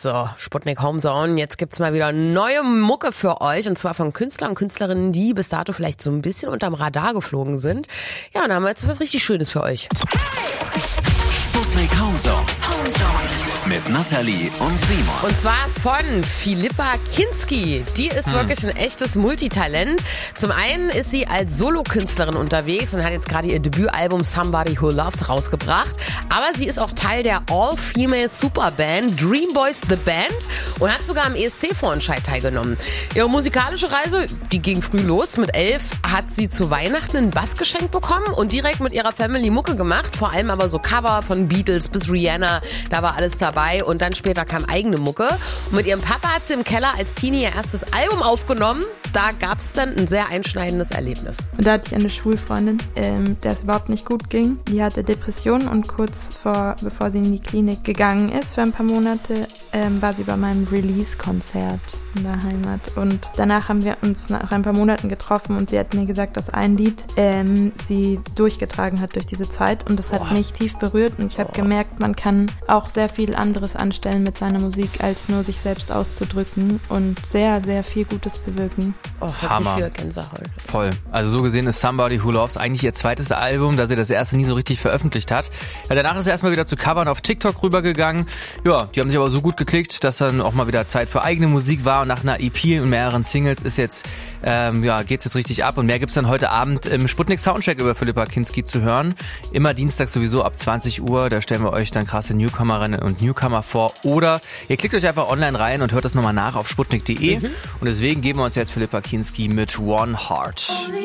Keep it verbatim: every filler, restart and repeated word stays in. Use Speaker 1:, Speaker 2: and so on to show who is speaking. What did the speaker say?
Speaker 1: So, Sputnik Homezone. Jetzt gibt's mal wieder neue Mucke für euch. Und zwar von Künstlern und Künstlerinnen, die bis dato vielleicht so ein bisschen unterm Radar geflogen sind. Ja, und da haben wir jetzt was richtig Schönes für euch.
Speaker 2: Sputnik Homezone. Homezone. Mit Nathalie und Simon.
Speaker 1: Und zwar von Philippa Kinski. Die ist hm. wirklich ein echtes Multitalent. Zum einen ist sie als Solokünstlerin unterwegs und hat jetzt gerade ihr Debütalbum Somebody Who Loves rausgebracht. Aber sie ist auch Teil der All-Female Superband Dream Boys The Band und hat sogar am E S C-Vorentscheid teilgenommen. Ihre musikalische Reise, die ging früh los. Mit elf hat sie zu Weihnachten einen Bass geschenkt bekommen und direkt mit ihrer Family Mucke gemacht. Vor allem aber so Cover von Beatles bis Rihanna, da war alles dabei. Und dann später kam eigene Mucke. Und mit ihrem Papa hat sie im Keller als Teenie ihr erstes Album aufgenommen. Da gab es dann ein sehr einschneidendes Erlebnis.
Speaker 3: Und da hatte ich eine Schulfreundin, ähm, der es überhaupt nicht gut ging. Die hatte Depressionen und kurz vor, bevor sie in die Klinik gegangen ist für ein paar Monate, ähm, war sie bei meinem Release-Konzert in der Heimat. Und danach haben wir uns nach ein paar Monaten getroffen und sie hat mir gesagt, dass ein Lied ähm, sie durchgetragen hat durch diese Zeit. Und das hat Boah. mich tief berührt. Und ich habe gemerkt, man kann auch sehr viel anderes anstellen mit seiner Musik, als nur sich selbst auszudrücken und sehr, sehr viel Gutes bewirken.
Speaker 1: Oh,
Speaker 4: Hammer. Voll. Also so gesehen ist Somebody Who Loves eigentlich ihr zweites Album, da sie das erste nie so richtig veröffentlicht hat. Ja, danach ist sie erstmal wieder zu Covern auf TikTok rübergegangen. Ja, die haben sich aber so gut geklickt, dass dann auch mal wieder Zeit für eigene Musik war. Und nach einer E P und mehreren Singles ist jetzt, ähm, ja, geht's jetzt richtig ab. Und mehr gibt's dann heute Abend im Sputnik Soundcheck über Philippa Kinski zu hören. Immer Dienstag sowieso ab zwanzig Uhr. Da stellen wir euch dann krasse Newcomerinnen und Newcomer vor. Oder ihr klickt euch einfach online rein und hört das nochmal nach auf sputnik punkt de. Mhm. Und deswegen geben wir uns jetzt Philippa Kinski mit One Heart.